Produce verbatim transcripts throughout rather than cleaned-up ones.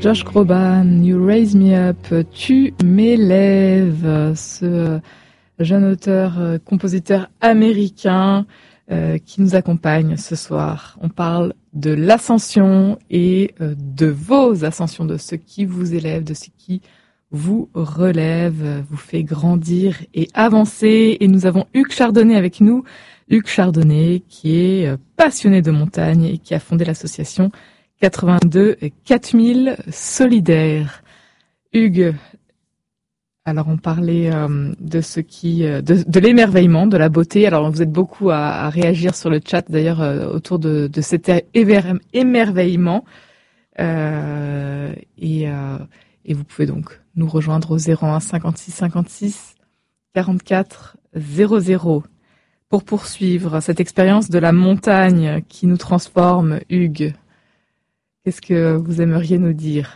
Josh Groban, You Raise Me Up, Tu m'élèves, ce jeune auteur, compositeur américain euh, qui nous accompagne ce soir. On parle de l'ascension et euh, de vos ascensions, de ce qui vous élève, de ce qui vous relève, vous fait grandir et avancer. Et nous avons Hugues Chardonnet avec nous. Hugues Chardonnet qui est passionné de montagne et qui a fondé l'association quatre-vingt-deux quatre mille solidaires. Hugues, alors on parlait euh, de ce qui, euh, de, de l'émerveillement, de la beauté. Alors vous êtes beaucoup à, à réagir sur le chat d'ailleurs euh, autour de, de cet éver- émerveillement. Euh, et, euh, et vous pouvez donc nous rejoindre au zéro un cinquante-six cinquante-six quarante-quatre zéro zéro pour poursuivre cette expérience de la montagne qui nous transforme. Hugues, qu'est-ce que vous aimeriez nous dire?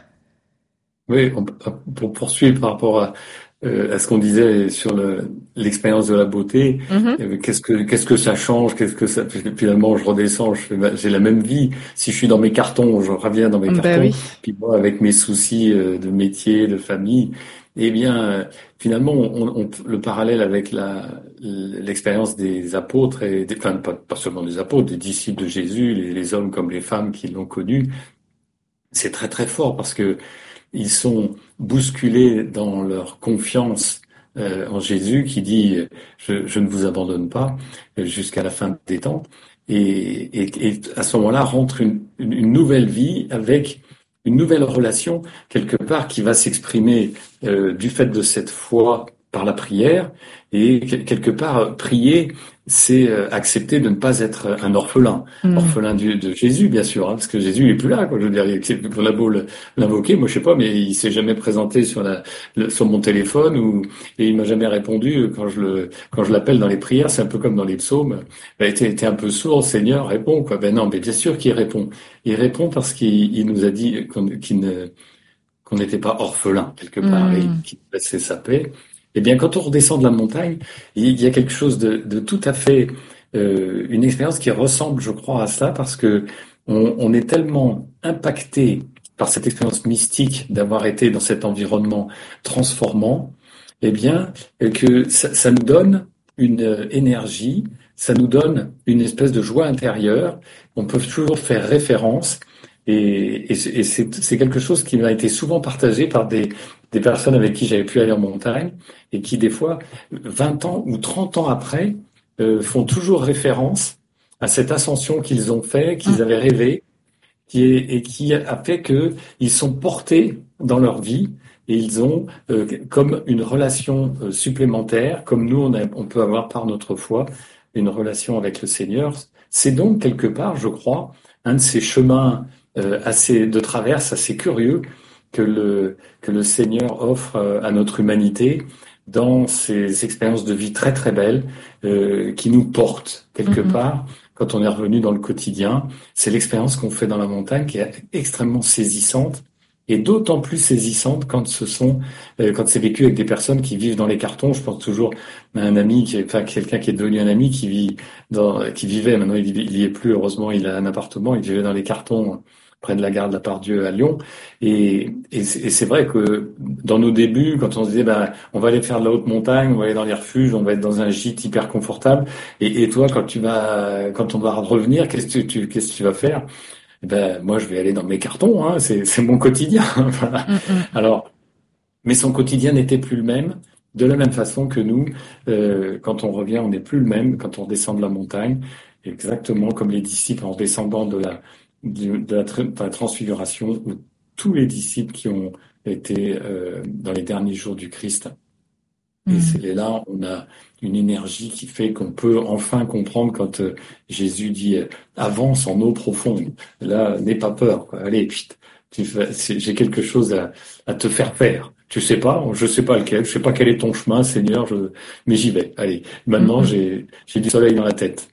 Oui, on, pour poursuivre par rapport à, euh, à ce qu'on disait sur le, l'expérience de la beauté, mm-hmm. euh, qu'est-ce que qu'est-ce que ça change, qu'est-ce que ça finalement je redescends, je fais, j'ai la même vie. Si je suis dans mes cartons, je reviens dans mes bah cartons. Oui. Puis moi, avec mes soucis euh, de métier, de famille, eh bien, euh, finalement, on, on, le parallèle avec la l'expérience des apôtres et des, enfin pas, pas seulement des apôtres, des disciples de Jésus, les, les hommes comme les femmes qui l'ont connu, c'est très très fort parce que ils sont bousculés dans leur confiance euh, en Jésus qui dit je, je ne vous abandonne pas jusqu'à la fin des temps et, et, et à ce moment-là rentre une, une nouvelle vie avec une nouvelle relation quelque part qui va s'exprimer euh, du fait de cette foi par la prière et quelque part prier c'est accepter de ne pas être un orphelin, mmh. orphelin du, de Jésus bien sûr, hein, parce que Jésus il est plus là, quoi. Je veux dire, on a beau l'invoquer, moi je sais pas, mais il s'est jamais présenté sur la le, sur mon téléphone ou et il m'a jamais répondu quand je le quand je l'appelle dans les prières. C'est un peu comme dans les psaumes. Ben, t'es, t'es un peu sourd, Seigneur, réponds quoi. Ben non, mais bien sûr qu'il répond. Il répond parce qu'il il nous a dit qu'on, qu'il ne qu'on n'était pas orphelin quelque part mmh. et qu'il laissait sa paix. Eh bien, quand on redescend de la montagne, il y a quelque chose de, de tout à fait, euh, une expérience qui ressemble, je crois, à ça, parce que on, on est tellement impacté par cette expérience mystique d'avoir été dans cet environnement transformant, eh bien, que ça, ça nous donne une énergie, ça nous donne une espèce de joie intérieure. On peut toujours faire référence. Et, et, et c'est, c'est quelque chose qui m'a été souvent partagé par des, des personnes avec qui j'avais pu aller en montagne et qui, des fois, vingt ans ou trente ans après, euh, font toujours référence à cette ascension qu'ils ont fait, qu'ils avaient rêvé, qui est, et qui a fait qu'ils sont portés dans leur vie et ils ont euh, comme une relation euh, supplémentaire, comme nous, on, a, on peut avoir par notre foi une relation avec le Seigneur. C'est donc, quelque part, je crois, un de ces chemins Euh, assez de traverse, assez curieux que le que le Seigneur offre euh, à notre humanité dans ces expériences de vie très très belles euh, qui nous portent quelque mm-hmm. part quand on est revenu dans le quotidien. C'est l'expérience qu'on fait dans la montagne qui est extrêmement saisissante et d'autant plus saisissante quand ce sont euh, quand c'est vécu avec des personnes qui vivent dans les cartons. Je pense toujours à un ami qui est, enfin quelqu'un qui est devenu un ami qui vit dans qui vivait maintenant il, il y est plus heureusement, il a un appartement, il vivait dans les cartons près de la gare de la Part-Dieu à Lyon. Et, et, et c'est vrai que dans nos débuts, quand on se disait, ben, on va aller faire de la haute montagne, on va aller dans les refuges, on va être dans un gîte hyper confortable. Et, et toi, quand tu vas, quand on va revenir, qu'est-ce que tu, qu'est-ce que tu vas faire? Eh ben, moi, je vais aller dans mes cartons, hein. C'est, c'est mon quotidien. Voilà. Mm-hmm. Alors, mais son quotidien n'était plus le même. De la même façon que nous, euh, quand on revient, on n'est plus le même quand on descend de la montagne. Exactement comme les disciples en descendant de la, de, de, la, de la transfiguration, où tous les disciples qui ont été euh, dans les derniers jours du Christ. Mmh. Et c'est là, on a une énergie qui fait qu'on peut enfin comprendre quand euh, Jésus dit euh, « avance en eau profonde ». Là, n'aie pas peur, quoi. Allez, pchit, tu fais, j'ai quelque chose à, à te faire faire. Tu sais pas, je sais pas lequel, je sais pas quel est ton chemin, Seigneur, je... mais j'y vais. Allez, maintenant, mmh. j'ai, j'ai du soleil dans la tête.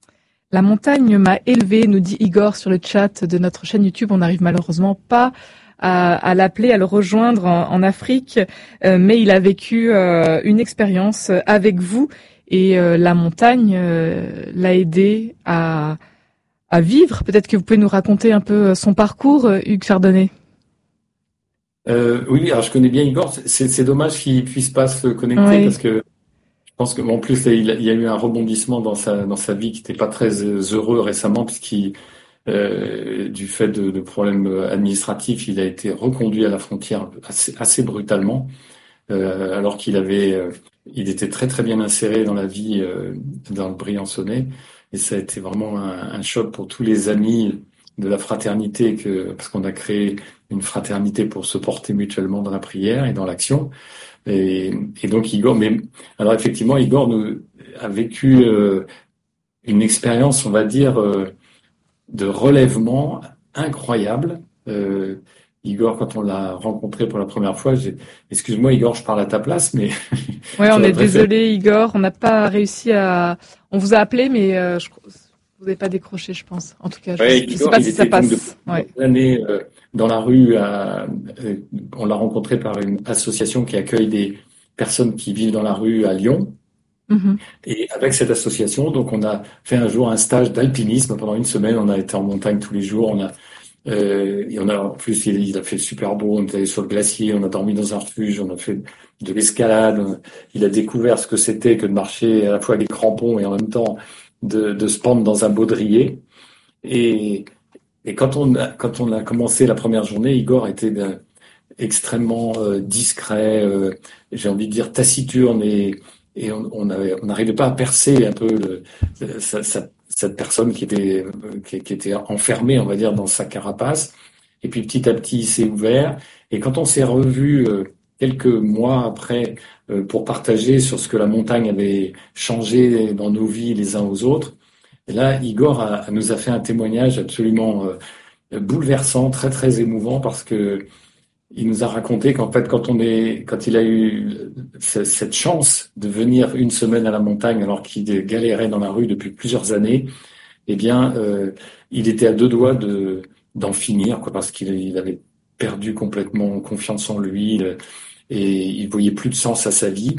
La montagne m'a élevé, nous dit Igor sur le chat de notre chaîne YouTube. On n'arrive malheureusement pas à, à l'appeler, à le rejoindre en, en Afrique, euh, mais il a vécu euh, une expérience avec vous et euh, la montagne euh, l'a aidé à, à vivre. Peut-être que vous pouvez nous raconter un peu son parcours, Hugues Chardonnet. Euh, oui, alors je connais bien Igor. C'est, c'est dommage qu'il puisse pas se connecter Oui, parce que je pense que en plus là, il, a, il y a eu un rebondissement dans sa dans sa vie qui n'était pas très euh, heureux récemment puisqu'il euh, du fait de, de problèmes administratifs, il a été reconduit à la frontière assez, assez brutalement, euh, alors qu'il avait euh, il était très très bien inséré dans la vie euh, dans le Briançonnais et ça a été vraiment un, un choc pour tous les amis de la fraternité que parce qu'on a créé une fraternité pour se porter mutuellement dans la prière et dans l'action. Et, et donc Igor, mais alors effectivement, Igor nous a vécu euh, une expérience, on va dire, euh, de relèvement incroyable. Euh, Igor, quand on l'a rencontré pour la première fois, j'ai, excuse-moi Igor, je parle à ta place, mais ouais, on j'aurais est préféré. désolé, Igor, on n'a pas réussi à. On vous a appelé, mais euh, je... vous n'avez pas décroché, je pense. En tout cas, je Ouais, ne sais Igor, pas il si ça était donc depuis passe. Ouais. plusieurs années euh, dans la rue. À, euh, on l'a rencontré par une association qui accueille des personnes qui vivent dans la rue à Lyon. Mhm. Et avec cette association, donc on a fait un jour un stage d'alpinisme pendant une semaine. On a été en montagne tous les jours. On a, euh, et on a en plus il, il a fait super beau. On est allé sur le glacier. On a dormi dans un refuge. On a fait de l'escalade. On- Il a découvert ce que c'était que de marcher à la fois avec des crampons et en même temps de, de se pendre dans un baudrier. Et, et quand on a, quand on a commencé la première journée, Igor était euh, extrêmement euh, discret, euh, j'ai envie de dire taciturne et, et on on avait- on n'arrivait pas à percer un peu le, le- sa- sa- cette personne qui était, euh, qui, qui était enfermée, on va dire, dans sa carapace. Et puis petit à petit, il s'est ouvert. Et quand on s'est revu euh, quelques mois après euh, pour partager sur ce que la montagne avait changé dans nos vies les uns aux autres, et là, Igor a- nous a fait un témoignage absolument euh, bouleversant, très très émouvant parce que il nous a raconté qu'en fait, quand on est, quand il a eu ce- cette chance de venir une semaine à la montagne alors qu'il galérait dans la rue depuis plusieurs années, eh bien, euh, il était à deux doigts de d'en finir, quoi, parce qu'il il avait perdu complètement confiance en lui euh, et il voyait plus de sens à sa vie.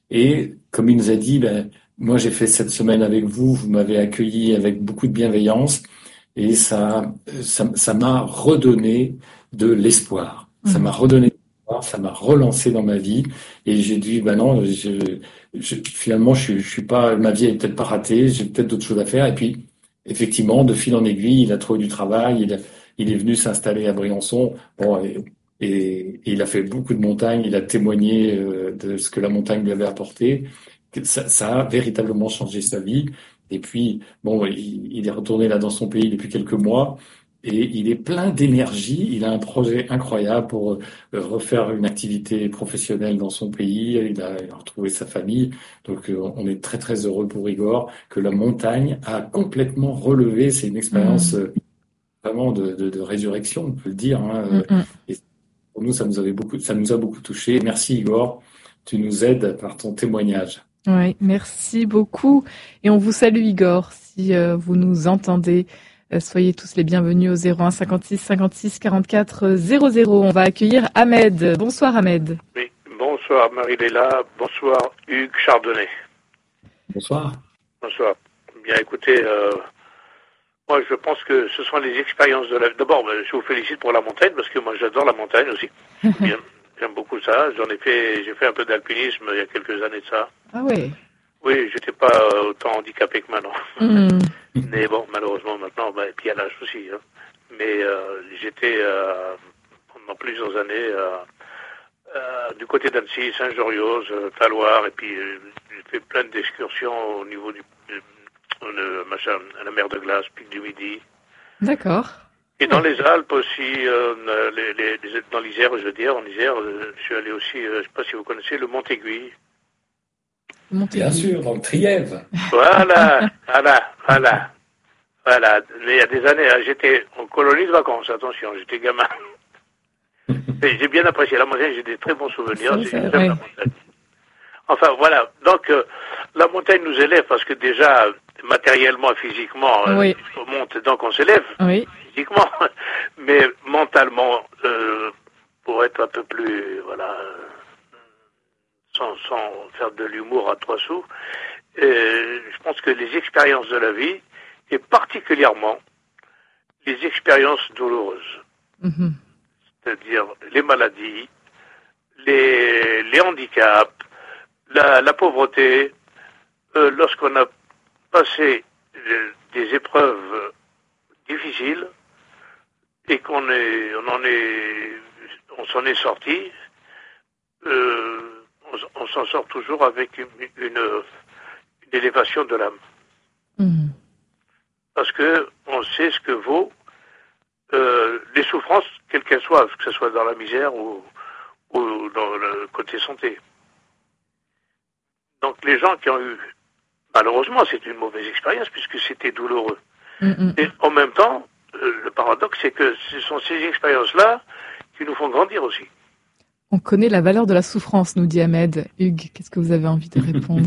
Et comme il nous a dit, ben, moi j'ai fait cette semaine avec vous, vous m'avez accueilli avec beaucoup de bienveillance et ça, ça, ça m'a redonné de l'espoir. Ça m'a Mhm. redonné de l'espoir, ça m'a relancé dans ma vie et j'ai dit, ben non, je, je, finalement, je, je suis pas, ma vie est peut-être pas ratée, j'ai peut-être d'autres choses à faire. Et puis, effectivement, de fil en aiguille, il a trouvé du travail, il, a- il est venu s'installer à Briançon. Bon, et, et- et il a fait beaucoup de montagnes, il a témoigné euh, de ce que la montagne lui avait apporté. Que Ça, ça a véritablement changé sa vie. Et puis, bon, il, il est retourné là dans son pays depuis quelques mois et il est plein d'énergie. Il a un projet incroyable pour euh, refaire une activité professionnelle dans son pays. Il a, il a retrouvé sa famille. Donc, euh, on est très, très heureux pour Igor que la montagne a complètement relevé. C'est une expérience Mhm. euh, vraiment de, de, de résurrection, on peut le dire, hein. euh, Mhm. Et pour nous, ça nous avait beaucoup, ça nous a beaucoup touché. Merci Igor, tu nous aides par ton témoignage. Oui, merci beaucoup. Et on vous salue, Igor, si euh, vous nous entendez. Euh, soyez tous les bienvenus au zéro un cinquante-six cinquante-six quarante-quatre zéro zéro. On va accueillir Ahmed. Bonsoir, Ahmed. Oui, bonsoir Marie-Léla, bonsoir Hugues Chardonnay. Bonsoir. Bonsoir. Bien écoutez, euh, moi je pense que ce sont les expériences de la... D'abord, ben, je vous félicite pour la montagne parce que moi j'adore la montagne aussi. Bien, j'aime beaucoup ça. J'en ai fait, j'ai fait un peu d'alpinisme il y a quelques années de ça. Ah ouais. Oui, j'étais pas euh, autant handicapé que maintenant. Mhm. Mais bon, malheureusement maintenant, ben, et puis à l'âge aussi. Hein. Mais euh, j'étais euh, pendant plusieurs années... Euh, Euh, du côté d'Annecy, Saint-Joriose, euh, Taloir, et puis euh, j'ai fait plein d'excursions au niveau du euh, le machin, à la mer de glace, Pic du Midi. D'accord. Et dans Ouais. les Alpes aussi, euh, les, les, les, dans l'Isère, je veux dire, en Isère, euh, je suis allé aussi, euh, je ne sais pas si vous connaissez, le Mont-Aiguille. Bien Montéglise. sûr, dans le Trièvre. Voilà, voilà, voilà, voilà. Mais il y a des années, hein, j'étais en colonie de vacances, attention, j'étais gamin. Et j'ai bien apprécié la montagne, j'ai des très bons souvenirs, Ça, ça, j'aime ouais. la montagne. Enfin voilà, donc euh, la montagne nous élève parce que déjà matériellement, physiquement, euh, Oui. on monte donc on s'élève Oui. physiquement, mais mentalement, euh, pour être un peu plus, voilà, euh, sans, sans faire de l'humour à trois sous, euh, je pense que les expériences de la vie, et particulièrement les expériences douloureuses, Mhm. c'est-à-dire les maladies, les, les handicaps, la, la pauvreté, euh, lorsqu'on a passé euh, des épreuves difficiles et qu'on est, on en est, on s'en est sorti, euh, on, on s'en sort toujours avec une, une, une élévation de l'âme. Mmh. Parce que on sait ce que vaut euh, les souffrances, quelles qu'elles soient, que ce soit dans la misère ou, ou dans le côté santé. Donc les gens qui ont eu, malheureusement, c'est une mauvaise expérience puisque c'était douloureux. Mmh. Et en même temps, euh, le paradoxe, c'est que ce sont ces expériences-là qui nous font grandir aussi. On connaît la valeur de la souffrance, nous dit Ahmed. Hugues, qu'est-ce que vous avez envie de répondre?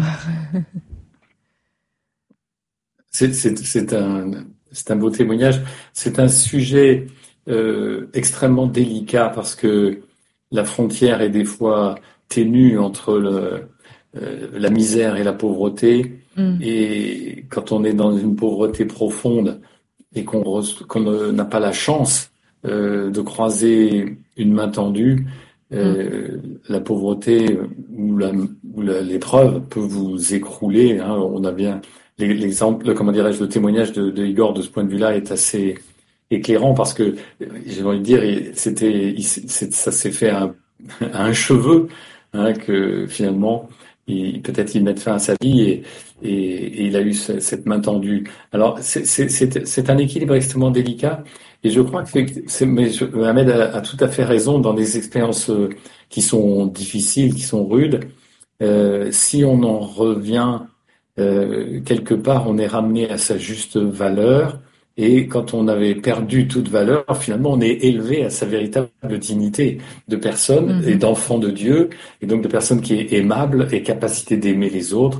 c'est, c'est, c'est, un, c'est un beau témoignage. C'est un sujet euh, extrêmement délicat parce que la frontière est des fois ténue entre le, euh, la misère et la pauvreté. Mm. Et quand on est dans une pauvreté profonde et qu'on, re, qu'on n'a pas la chance euh, de croiser une main tendue, Euh, mmh. la pauvreté ou, la, ou la, l'épreuve peut vous écrouler. Hein. On a bien l'exemple, comment dirais-je, le témoignage de, de Igor de ce point de vue-là est assez éclairant parce que j'ai envie de dire, c'était, il, c'est, ça s'est fait à un, à un cheveu, hein, que finalement, il, peut-être il met fin à sa vie et, et, et il a eu ce, cette main tendue. Alors c'est, c'est, c'est, c'est un équilibre extrêmement délicat. Et je crois que c'est, mais je, Ahmed a, a tout à fait raison dans des expériences qui sont difficiles, qui sont rudes. Euh, si on en revient euh, quelque part, on est ramené à sa juste valeur. Et quand on avait perdu toute valeur, finalement, on est élevé à sa véritable dignité de personne mm-hmm. et d'enfant de Dieu, et donc de personne qui est aimable et capacité d'aimer les autres.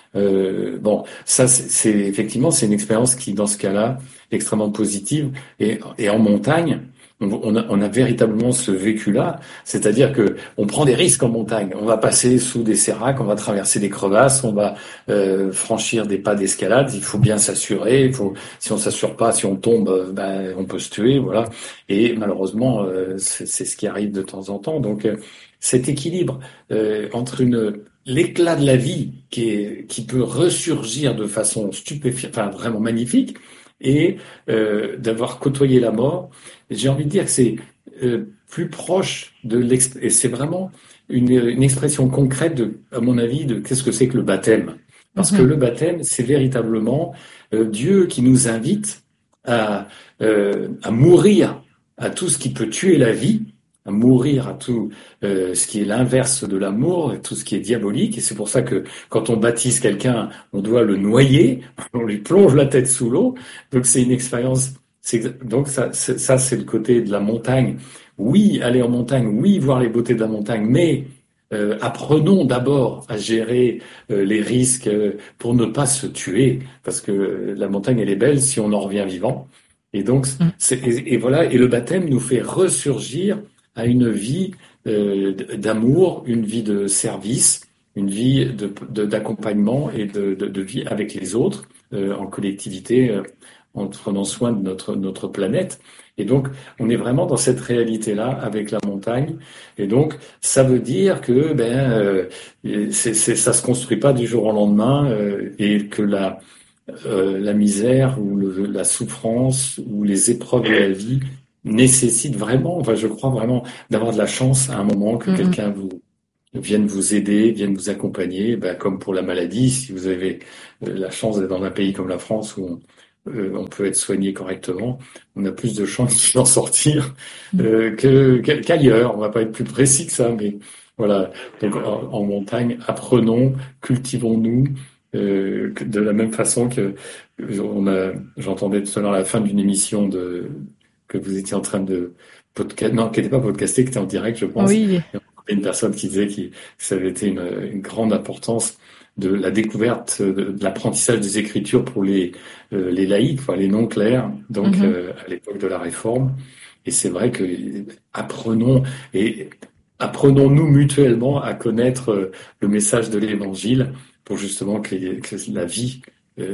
Euh, bon, ça, c'est, c'est effectivement, c'est une expérience qui, dans ce cas-là, est extrêmement positive. Et, et en montagne, on, on, a, on a véritablement ce vécu-là, c'est-à-dire que on prend des risques en montagne. On va passer sous des séracs, on va traverser des crevasses, on va euh, franchir des pas d'escalade. Il faut bien s'assurer. Il faut, si on s'assure pas, si on tombe, ben, on peut se tuer, voilà. Et malheureusement, euh, c'est, c'est ce qui arrive de temps en temps. Donc, euh, cet équilibre euh, entre une l'éclat de la vie qui, est, qui peut ressurgir de façon stupéfiante, enfin vraiment magnifique, et euh, d'avoir côtoyé la mort, j'ai envie de dire que c'est euh, plus proche de l'ex... et c'est vraiment une, une expression concrète, de, à mon avis, de qu'est-ce que c'est que le baptême. Parce mmh. que le baptême, c'est véritablement euh, Dieu qui nous invite à, euh, à mourir à tout ce qui peut tuer la vie, à mourir à tout euh, ce qui est l'inverse de l'amour, tout ce qui est diabolique. Et c'est pour ça que quand on baptise quelqu'un, on doit le noyer, on lui plonge la tête sous l'eau. Donc c'est une expérience. C'est, donc ça, c'est, ça, c'est le côté de la montagne. Oui, aller en montagne, oui, voir les beautés de la montagne, mais euh, apprenons d'abord à gérer euh, les risques euh, pour ne pas se tuer, parce que euh, la montagne, elle est belle si on en revient vivant. Et donc, c'est, et, et voilà, et le baptême nous fait ressurgir à une vie euh, d'amour, une vie de service, une vie de, de, d'accompagnement et de, de, de vie avec les autres, euh, en collectivité, euh, en prenant soin de notre, notre planète. Et donc, on est vraiment dans cette réalité-là avec la montagne. Et donc, ça veut dire que ben, euh, c'est, c'est, ça se construit pas du jour au lendemain euh, et que la, euh, la misère ou le, la souffrance ou les épreuves de la vie nécessite vraiment, enfin je crois vraiment, d'avoir de la chance à un moment que mm-hmm. quelqu'un vous vienne vous aider, vienne vous accompagner, ben, comme pour la maladie, si vous avez la chance d'être dans un pays comme la France où on, euh, on peut être soigné correctement, on a plus de chances d'en sortir euh, que, qu'ailleurs. On va pas être plus précis que ça, mais voilà. Donc en, en montagne, apprenons, cultivons-nous, euh, de la même façon que on a, j'entendais tout à l'heure à la fin d'une émission de que vous étiez en train de podcast, non, qui n'était pas podcasté, qui était en direct, je pense. Oui. Il y a une personne qui disait que ça avait été une, une grande importance de la découverte, de, de l'apprentissage des Écritures pour les euh, les laïcs, enfin les non clercs, donc mm-hmm. euh, à l'époque de la Réforme. Et c'est vrai que apprenons et apprenons-nous mutuellement à connaître le message de l'Évangile pour justement que, les, que la vie euh,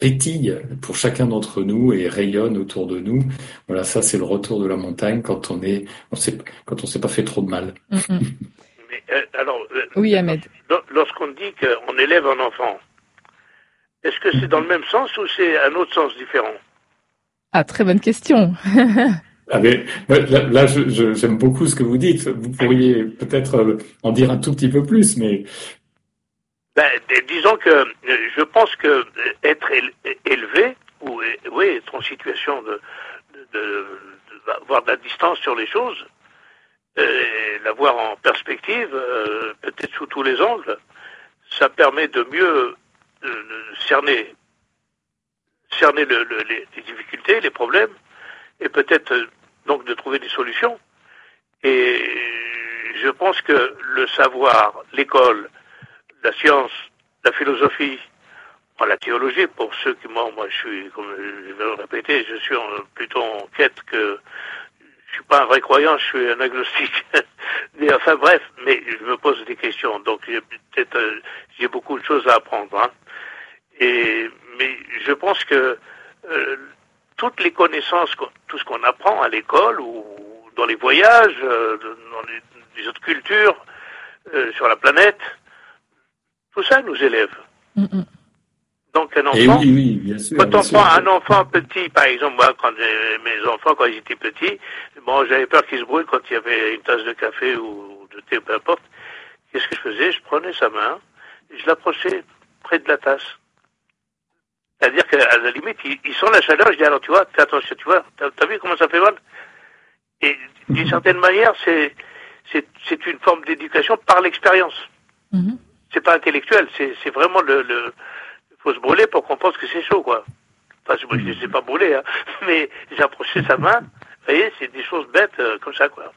pétille pour chacun d'entre nous et rayonne autour de nous. Voilà, ça c'est le retour de la montagne quand on est, on sait, quand on s'est pas fait trop de mal. Mm-hmm. Mais, euh, alors, euh, oui, Ahmed. Lorsqu'on dit qu'on élève un enfant, est-ce que c'est dans le même sens ou c'est un autre sens différent? Ah, très bonne question. Ah mais, là, là je, je, j'aime beaucoup ce que vous dites. Vous pourriez peut-être en dire un tout petit peu plus, mais... Ben, disons que je pense que être élevé, ou oui, être en situation de, de, de, de avoir de la distance sur les choses, euh, l'avoir en perspective, euh, peut-être sous tous les angles, ça permet de mieux de, de cerner, cerner le, le, les, les difficultés, les problèmes, et peut-être donc de trouver des solutions. Et je pense que le savoir, l'école, la science, la philosophie, la théologie, pour ceux qui, moi, moi je suis, comme je vais le répéter, je suis en, plutôt en quête que, je suis pas un vrai croyant, je suis un agnostique. Mais enfin bref, mais je me pose des questions, donc j'ai peut-être, euh, j'ai beaucoup de choses à apprendre, hein. Et, mais je pense que, euh, toutes les connaissances, tout ce qu'on apprend à l'école ou dans les voyages, euh, dans les, les autres cultures, euh, sur la planète, tout ça nous élève. Mm-mm. Donc un enfant, et oui, oui, bien sûr, quand bien on sûr. prend un enfant petit, par exemple, moi, quand mes enfants, quand ils étaient petits, bon, j'avais peur qu'ils se brûlent quand il y avait une tasse de café ou de thé, peu importe. Qu'est-ce que je faisais? Je prenais sa main, et je l'approchais près de la tasse. C'est-à-dire qu'à la limite, il, il sent la chaleur, je dis, alors tu vois, fais attention, tu vois, t'as, t'as vu comment ça fait mal? Et d'une certaine manière, c'est, c'est, c'est une forme d'éducation par l'expérience. Mm-hmm. C'est pas intellectuel, c'est, c'est vraiment le, le, faut se brûler pour qu'on pense que c'est chaud, quoi. Enfin, je ne sais pas brûler, hein, mais j'ai approché sa main, vous voyez, c'est des choses bêtes euh, comme ça, quoi.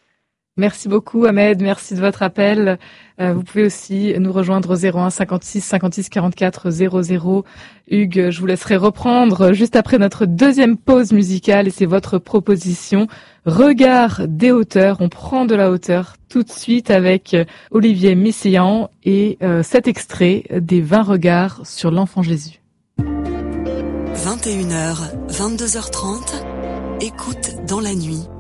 Merci beaucoup, Ahmed. Merci de votre appel. Euh, vous pouvez aussi nous rejoindre au zéro un cinquante-six cinquante-six quarante-quatre zéro zéro. Hugues, je vous laisserai reprendre juste après notre deuxième pause musicale et c'est votre proposition. Regard des hauteurs. On prend de la hauteur tout de suite avec Olivier Messiaen et euh, cet extrait des vingt regards sur l'enfant Jésus. vingt et une heures, vingt-deux heures trente. Écoute dans la nuit.